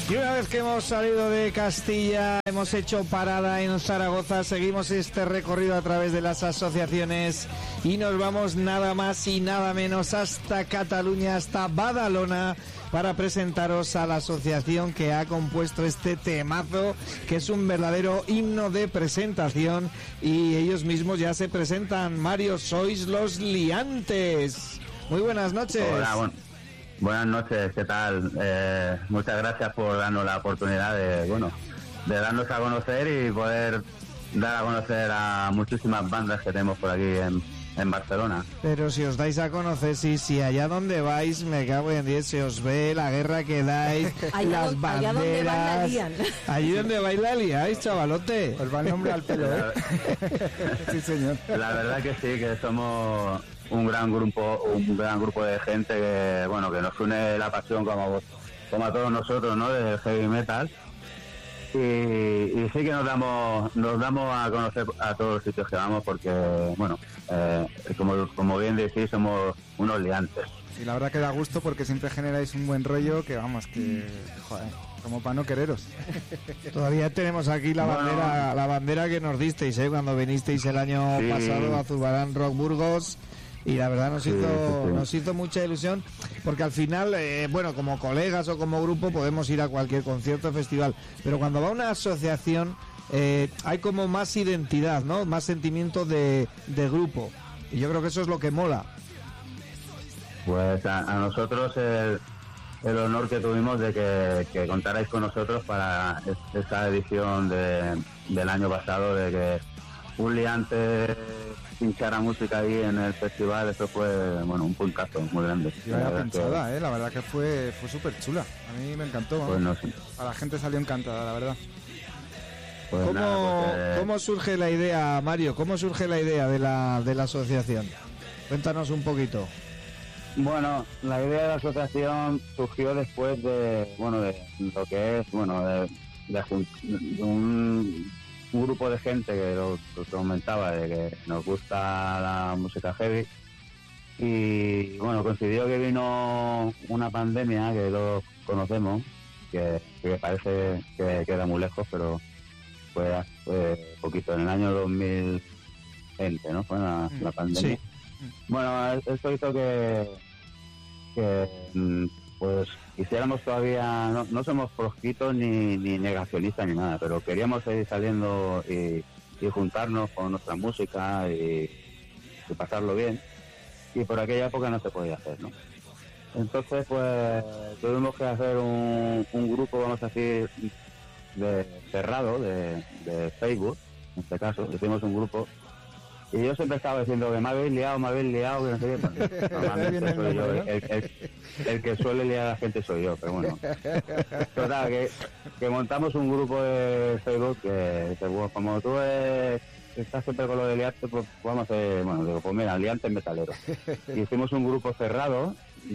Y una vez que hemos salido de Castilla, hemos hecho parada en Zaragoza, seguimos este recorrido a través de las asociaciones y nos vamos nada más y nada menos hasta Cataluña, hasta Badalona, para presentaros a la asociación que ha compuesto este temazo, que es un verdadero himno de presentación, y ellos mismos ya se presentan. Mario, sois Los Liantes. Muy buenas noches. Hola, buenas noches, ¿qué tal? Muchas gracias por darnos la oportunidad de darnos a conocer y poder dar a conocer a muchísimas bandas que tenemos por aquí en Barcelona. Pero si os dais a conocer, si allá donde vais, me cago en 10, se os ve la guerra que dais, las banderas. Allí donde vais la liáis, chavalote. Os va el nombre al pelo, ¿eh? Sí, señor. La verdad que sí, que somos un gran grupo de gente que nos une la pasión como a todos nosotros, ¿no?, del heavy metal, y sí que nos damos a conocer a todos los sitios que vamos, porque como bien decís, somos unos liantes. Y la verdad que da gusto, porque siempre generáis un buen rollo que joder, como para no quereros. Todavía tenemos aquí la bandera que nos disteis, cuando vinisteis el año pasado a Zurbarán Rock Burgos. Y la verdad nos hizo mucha ilusión, porque al final, como colegas o como grupo podemos ir a cualquier concierto o festival, pero cuando va una asociación hay como más identidad, ¿no? Más sentimiento de grupo, y yo creo que eso es lo que mola. Pues a nosotros el honor que tuvimos de que contarais con nosotros para esta edición del año pasado, de que un liante pinchara música ahí en el festival. Eso fue un puntazo muy grande. Y vaya pinchada, la verdad que fue súper chula. A mí me encantó. Pues no sé. A la gente salió encantada, la verdad. Pues ¿Cómo surge la idea, Mario? ¿Cómo surge la idea de la asociación? Cuéntanos un poquito. Bueno, la idea de la asociación surgió después de lo que es de un grupo de gente que lo comentaba, de que nos gusta la música heavy, y coincidió que vino una pandemia que lo conocemos, que parece que queda muy lejos, pero fue hace poquito, en el año 2020, ¿no? Fue la pandemia. Sí. Esto hizo que pues quisiéramos todavía, no somos proscritos ni negacionistas ni nada, pero queríamos seguir saliendo y juntarnos con nuestra música y pasarlo bien, y por aquella época no se podía hacer, ¿no? Entonces pues tuvimos que hacer un grupo, vamos a decir, cerrado de Facebook. En este caso hicimos un grupo, y yo siempre estaba diciendo que me habéis liado, que no sé qué. Normalmente soy yo, el que suele liar a la gente soy yo, pero bueno. Total, que montamos un grupo de Facebook que como tú estás siempre con lo de liarte, pues vamos a hacer, pues mira, liantes metaleros. Y hicimos un grupo cerrado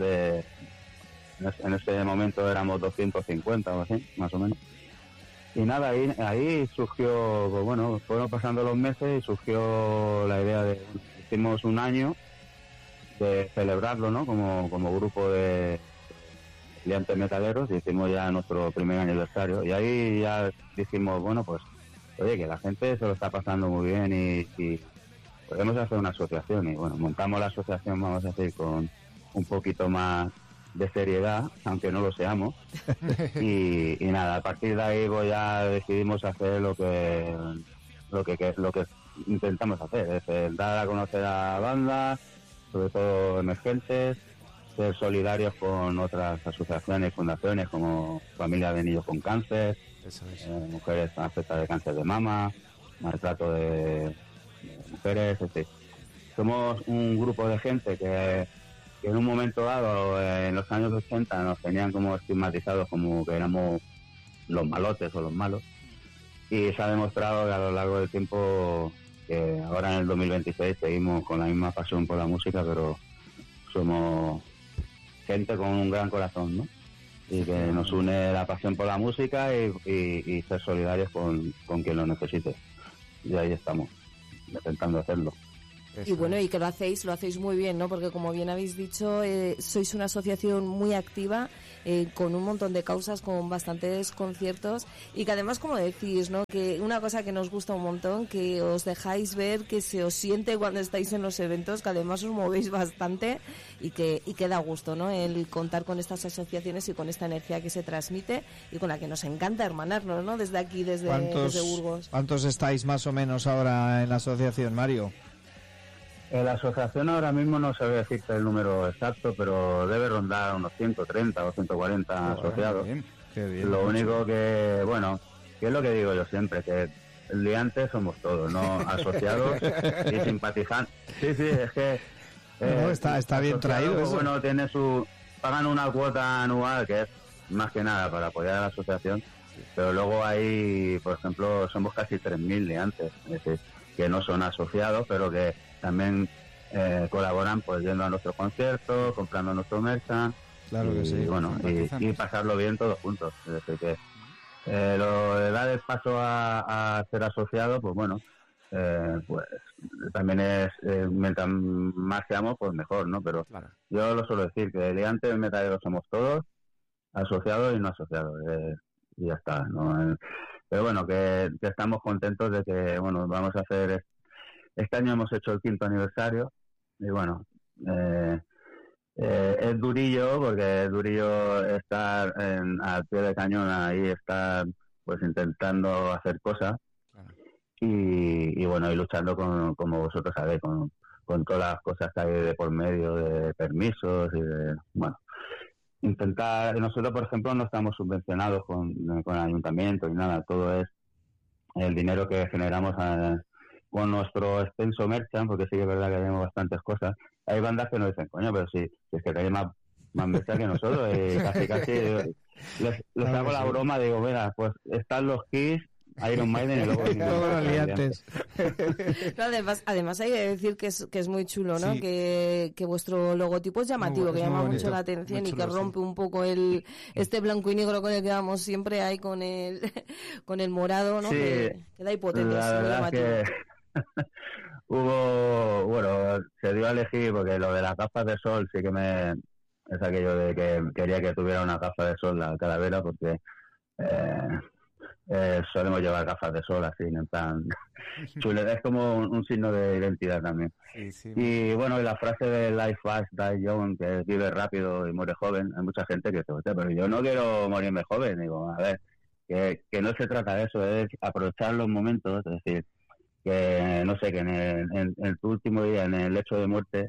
en ese momento éramos 250 o así, más o menos. Y nada, ahí surgió, fueron pasando los meses y surgió la idea de, hicimos un año de celebrarlo, ¿no? Como grupo de liantes metaleros, y hicimos ya nuestro primer aniversario. Y ahí ya dijimos, pues, oye, que la gente se lo está pasando muy bien y podemos hacer una asociación. Y montamos la asociación, vamos a decir, con un poquito más de seriedad, aunque no lo seamos. Y nada, a partir de ahí ya decidimos hacer lo que intentamos hacer, es dar a conocer a bandas, sobre todo emergentes, ser solidarios con otras asociaciones y fundaciones como Familia de Niños con Cáncer, mujeres afectadas de cáncer de mama, maltrato de mujeres, etc. Somos un grupo de gente que en un momento dado, en los años 80, nos tenían como estigmatizados como que éramos los malotes o los malos, y se ha demostrado que a lo largo del tiempo, que ahora en el 2026 seguimos con la misma pasión por la música, pero somos gente con un gran corazón, ¿no? Y que nos une la pasión por la música y ser solidarios con quien lo necesite. Y ahí estamos, intentando hacerlo. Y bueno, y que lo hacéis muy bien, ¿no? Porque como bien habéis dicho, sois una asociación muy activa, con un montón de causas, con bastantes conciertos, y que además, como decís, ¿no? Que una cosa que nos gusta un montón, que os dejáis ver, que se os siente cuando estáis en los eventos, que además os movéis bastante y que da gusto, ¿no? El contar con estas asociaciones y con esta energía que se transmite y con la que nos encanta hermanarnos, ¿no? Desde aquí, desde Burgos. ¿Cuántos estáis más o menos ahora en la asociación, Mario? La asociación ahora mismo no sabría decirte el número exacto, pero debe rondar unos 130 o 140 asociados. Qué bien, Lo mucho. único que, bueno, que es lo que digo yo siempre, que liantes somos todos, no asociados y simpatizantes. Sí, es que... está bien traído pues, eso. bueno, pagan una cuota anual que es más que nada para apoyar a la asociación, pero luego hay, por ejemplo, somos casi 3.000 liantes, es decir, que no son asociados, pero que también colaboran pues yendo a nuestros conciertos, comprando nuestro merchan, Claro que sí. bueno, y pasarlo bien todos juntos. Es decir, que lo de dar el paso a ser asociado, pues bueno, pues también es, mientras más seamos, pues mejor, ¿no? Pero Claro. yo lo suelo decir, que liantes metaleros somos todos, asociados y no asociados, y ya está, ¿no? Pero bueno, que estamos contentos de que, bueno, vamos a hacer... Este año hemos hecho el 5º aniversario y bueno, es durillo porque es durillo estar al pie del cañón, ahí estar pues intentando hacer cosas. Claro. Y bueno, y luchando como vosotros sabéis, con todas las cosas que hay de por medio, de permisos y de, bueno, intentar... Nosotros, por ejemplo, no estamos subvencionados con el ayuntamiento y nada, todo es el dinero que generamos con nuestro extenso merchan, porque sí que es verdad que tenemos bastantes cosas. Hay bandas que nos dicen, coño, pero si es que tenéis más merchan que nosotros, y casi les hago la broma, digo, mira, pues están los Kiss, Iron Maiden y luego Todos los liantes. No, además hay que decir que es muy chulo, ¿no? Sí. Que vuestro logotipo es llamativo, Es que muy llama bonito, mucho la atención muy y que chulo, rompe sí. un poco este blanco y negro con el que vamos siempre ahí con el con el morado, ¿no? Sí, que da hipotenusa, la es muy verdad llamativo. que bueno, se dio a elegir porque lo de las gafas de sol sí que es aquello de que quería que tuviera una gafa de sol la calavera, porque solemos llevar gafas de sol así, en plan chulo, es como un signo de identidad también. Sí. Y bueno, y la frase de Life Fast, Die Young, que es vive rápido y muere joven, hay mucha gente que dice, "Hostia, pero yo no quiero morirme joven". Digo, a ver, que no se trata de eso, es aprovechar los momentos, es decir, que no sé, que en tu último día, en el lecho de muerte,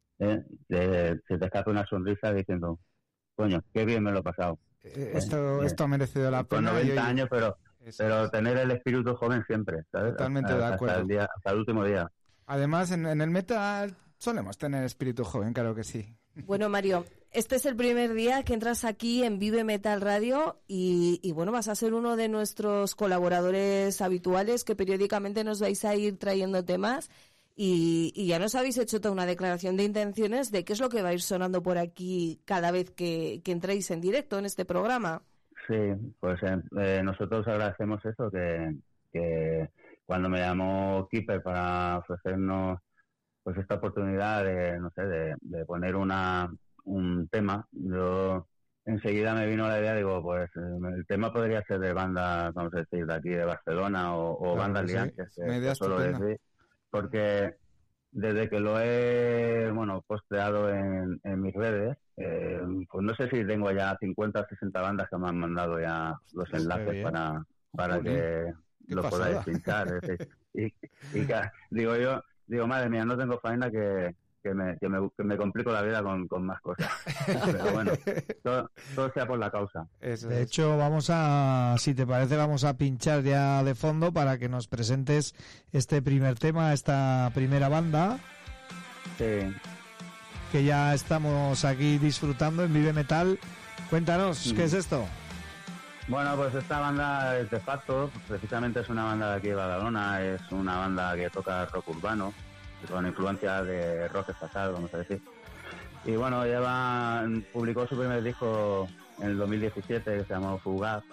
se te escapa una sonrisa diciendo, coño, qué bien me lo he pasado. Esto ha merecido la Con pena. 90 años, pero Eso es. tener el espíritu joven siempre, ¿sabes? Totalmente de acuerdo. Hasta el último día. Además, en el metal solemos tener espíritu joven, claro que sí. Bueno, Mario, este es el primer día que entras aquí en Vive Metal Radio y bueno, vas a ser uno de nuestros colaboradores habituales, que periódicamente nos vais a ir trayendo temas y ya nos habéis hecho toda una declaración de intenciones de qué es lo que va a ir sonando por aquí cada vez que entréis en directo en este programa. Sí, pues nosotros agradecemos eso, que cuando me llamó Keeper para ofrecernos pues esta oportunidad de, no sé, de poner un tema, yo enseguida me vino la idea, digo, pues el tema podría ser de bandas, vamos a decir, de aquí de Barcelona o Claro, bandas sí, liantes, es una idea que suelo estupenda. decir, porque desde que lo he, bueno, posteado en mis redes, pues no sé si tengo ya 50 o 60 bandas que me han mandado ya los Qué enlaces bien. para que Qué lo pasada. podáis pinchar. Es decir, y digo, madre mía, no tengo faena que me complico la vida con más cosas. Pero bueno, todo sea por la causa. Eso De es. hecho, si te parece, vamos a pinchar ya de fondo para que nos presentes este primer tema, esta primera banda, Sí. que ya estamos aquí disfrutando en Vive Metal. Cuéntanos, ¿qué es esto? Bueno, pues esta banda es de facto, precisamente es una banda de aquí de Badalona, es una banda que toca rock urbano, con influencia de rock estatal, vamos a decir. Y bueno, publicó su primer disco en el 2017, que se llamó Fugaz.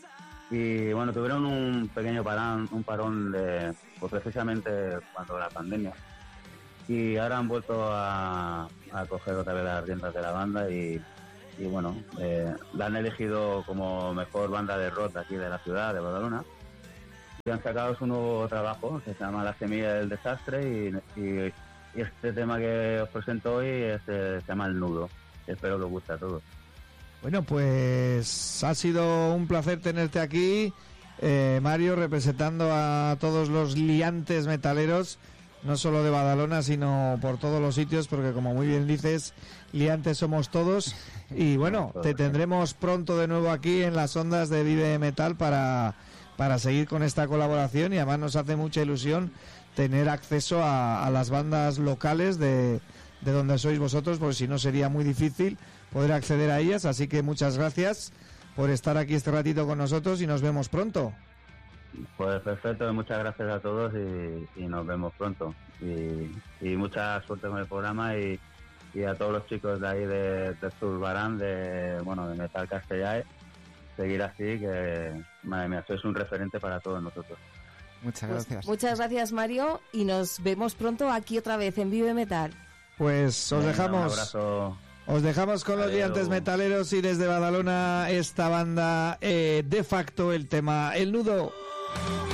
Y bueno, tuvieron un pequeño parón pues precisamente cuando la pandemia. y ahora han vuelto a coger otra vez las riendas de la banda y bueno, la han elegido como mejor banda de rock de aquí de la ciudad, de Badalona, y han sacado su nuevo trabajo que se llama La Semilla del Desastre y este tema que os presento hoy se llama El Nudo. Espero que os guste a todos. Bueno, pues ha sido un placer tenerte aquí, Mario, representando a todos los liantes metaleros, no solo de Badalona, sino por todos los sitios, porque como muy bien dices, liantes somos todos. Y bueno, te tendremos pronto de nuevo aquí en las ondas de Vive Metal para seguir con esta colaboración, y además nos hace mucha ilusión tener acceso a las bandas locales de donde sois vosotros, porque si no sería muy difícil poder acceder a ellas. Así que muchas gracias por estar aquí este ratito con nosotros y nos vemos pronto. Pues perfecto, muchas gracias a todos y nos vemos pronto. Y mucha suerte con el programa y a todos los chicos de ahí de Zurbarán, de Metal Castellae, seguir así, que madre mía, sois un referente para todos nosotros. Muchas gracias. Pues, muchas gracias, Mario, y nos vemos pronto aquí otra vez en Vive Metal. Pues os dejamos. Un abrazo. Os dejamos con los liantes metaleros y desde Badalona esta banda de facto, el tema El Nudo.